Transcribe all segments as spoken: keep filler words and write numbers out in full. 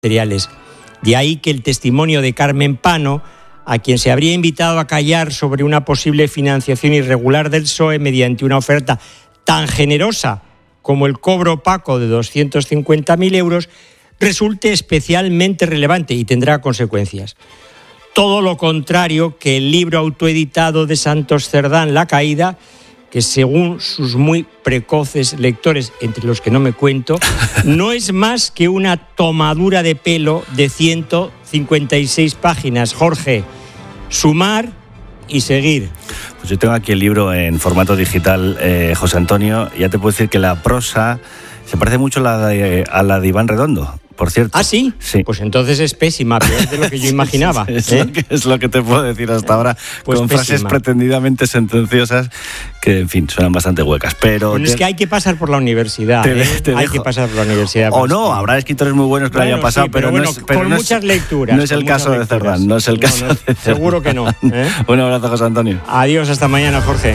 materiales. De ahí que el testimonio de Carmen Pano, a quien se habría invitado a callar sobre una posible financiación irregular del P S O E mediante una oferta tan generosa como el cobro opaco de doscientos cincuenta mil euros, resulte especialmente relevante y tendrá consecuencias. Todo lo contrario que el libro autoeditado de Santos Cerdán, La Caída, que según sus muy precoces lectores, entre los que no me cuento, no es más que una tomadura de pelo de ciento cincuenta y seis páginas. Jorge, sumar y seguir. Pues yo tengo aquí el libro en formato digital, eh, José Antonio, y ya te puedo decir que la prosa se parece mucho a la de, a la de Iván Redondo, por cierto. ¿Ah, sí? Sí. Pues entonces es pésima, peor de lo que yo imaginaba. Sí, sí, es, ¿eh? lo que, es lo que te puedo decir hasta ahora, pues con pésima. Frases pretendidamente sentenciosas que, en fin, suenan bastante huecas. Pero bueno, te, es que hay que pasar por la universidad. Te, ¿eh? te hay dejo. que pasar por la universidad. O no, habrá escritores muy buenos que bueno, lo hayan pasado, sí, pero, pero bueno, no es, pero con no muchas es, lecturas. No es el caso de Cerdán, no es el caso no, no, de Cerdán. Seguro que no. ¿eh? Un abrazo, José Antonio. Adiós, hasta mañana, Jorge.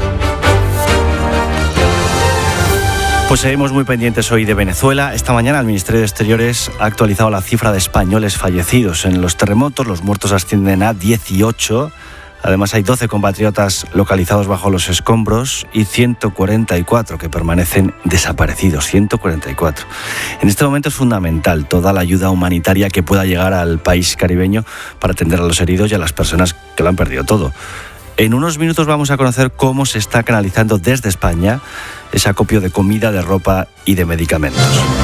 Pues seguimos muy pendientes hoy de Venezuela. Esta mañana el Ministerio de Exteriores ha actualizado la cifra de españoles fallecidos en los terremotos. Los muertos ascienden a dieciocho. Además hay doce compatriotas localizados bajo los escombros y ciento cuarenta y cuatro que permanecen desaparecidos. ciento cuarenta y cuatro. En este momento es fundamental toda la ayuda humanitaria que pueda llegar al país caribeño para atender a los heridos y a las personas que lo han perdido todo. En unos minutos vamos a conocer cómo se está canalizando desde España ese acopio de comida, de ropa y de medicamentos.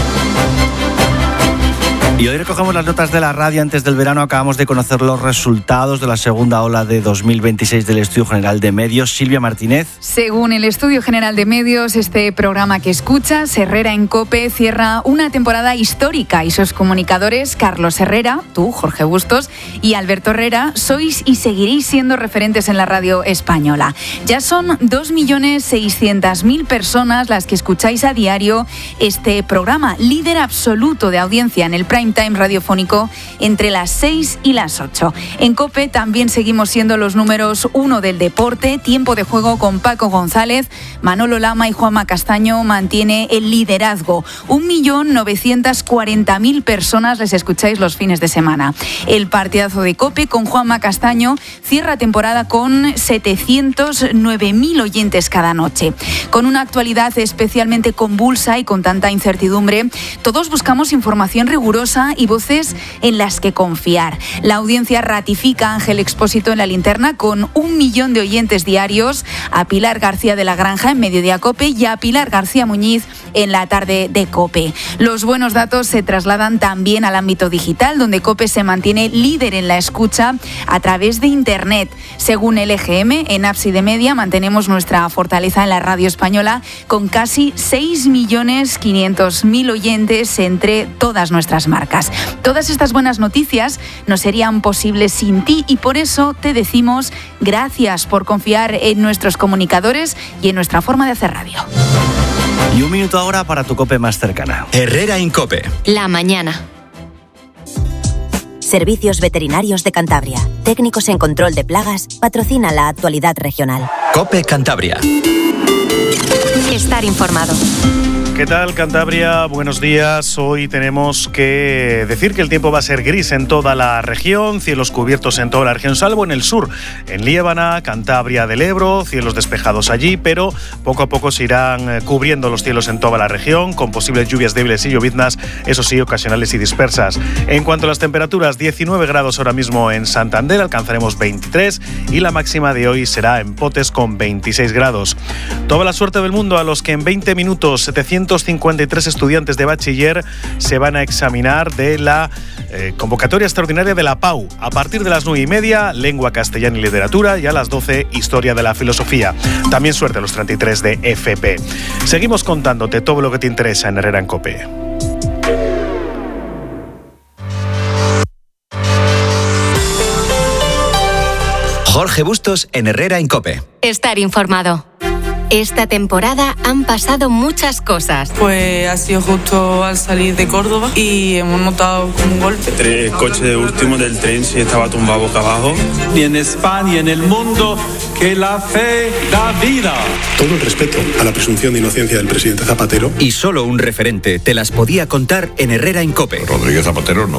Y hoy recogemos las notas de la radio. Antes del verano acabamos de conocer los resultados de la segunda ola de dos mil veintiséis del Estudio General de Medios. Silvia Martínez. Según el Estudio General de Medios, este programa que escuchas, Herrera en COPE, cierra una temporada histórica y sus comunicadores, Carlos Herrera, tú, Jorge Bustos, y Alberto Herrera, sois y seguiréis siendo referentes en la radio española. Ya son dos millones seiscientas mil personas las que escucháis a diario este programa, líder absoluto de audiencia en el prime time radiofónico entre las seis y las ocho. En COPE también seguimos siendo los números uno del deporte. Tiempo de juego con Paco González, Manolo Lama y Juanma Castaño mantiene el liderazgo. un millón novecientas cuarenta mil personas les escucháis los fines de semana. El partidazo de COPE con Juanma Castaño cierra temporada con setecientos nueve mil oyentes cada noche. Con una actualidad especialmente convulsa y con tanta incertidumbre, todos buscamos información rigurosa y voces en las que confiar. La audiencia ratifica a Ángel Expósito en la linterna con un millón de oyentes diarios, a Pilar García de la Granja en Mediodía COPE y a Pilar García Muñiz en la tarde de COPE. Los buenos datos se trasladan también al ámbito digital, donde COPE se mantiene líder en la escucha a través de Internet. Según el E G M, en Apps y de Media mantenemos nuestra fortaleza en la radio española con casi seis millones quinientos mil oyentes entre todas nuestras marcas. Todas estas buenas noticias no serían posibles sin ti y por eso te decimos gracias por confiar en nuestros comunicadores y en nuestra forma de hacer radio. Y un minuto ahora para tu COPE más cercana. Herrera en COPE. La mañana. Servicios Veterinarios de Cantabria. Técnicos en control de plagas patrocina la actualidad regional. COPE Cantabria. Estar informado. ¿Qué tal, Cantabria? Buenos días. Hoy tenemos que decir que el tiempo va a ser gris en toda la región, cielos cubiertos en toda la región, salvo en el sur, en Liébana, Cantabria del Ebro, cielos despejados allí, pero poco a poco se irán cubriendo los cielos en toda la región, con posibles lluvias débiles y lloviznas, eso sí, ocasionales y dispersas. En cuanto a las temperaturas, diecinueve grados ahora mismo en Santander, alcanzaremos veintitrés y la máxima de hoy será en Potes con veintiséis grados. Toda la suerte del mundo a los que en veinte minutos setecientos cincuenta y tres estudiantes de bachiller se van a examinar de la eh, convocatoria extraordinaria de la P A U. A partir de las nueve y media, lengua castellana y literatura, y a las doce, historia de la filosofía. También suerte a los treinta y tres de F P. Seguimos contándote todo lo que te interesa en Herrera en COPE. Jorge Bustos en Herrera en COPE. Estar informado. Esta temporada han pasado muchas cosas. Pues ha sido justo al salir de Córdoba y hemos notado como un golpe. El coche de último del tren se estaba tumbado boca abajo. Y en España y en el mundo, que la fe da vida. Todo el respeto a la presunción de inocencia del presidente Zapatero. Y solo un referente te las podía contar en Herrera en COPE. Rodríguez Zapatero no